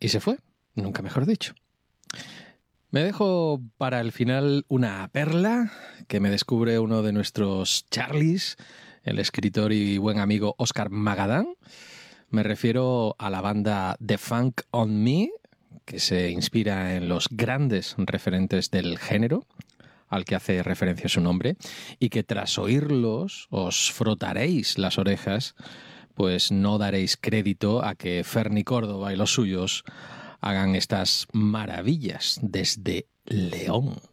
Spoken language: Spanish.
y se fue, nunca mejor dicho. Me dejo para el final una perla que me descubre uno de nuestros Charlies, el escritor y buen amigo Oscar Magadan. Me refiero a la banda The Funk on Me, que se inspira en los grandes referentes del género, al que hace referencia su nombre, y que tras oírlos os frotaréis las orejas, pues no daréis crédito a que Ferni Córdoba y los suyos hagan estas maravillas desde León.